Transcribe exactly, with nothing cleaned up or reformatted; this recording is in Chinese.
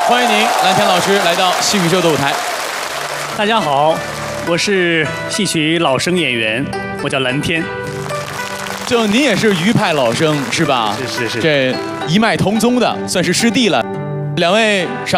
欢迎您，蓝天老师来到戏曲秀的舞台。 大家好，我是戏曲老生演员，我叫蓝天。 就您也是余派老生是吧？ 是是是， 这一脉同宗的，算是师弟了。两位上。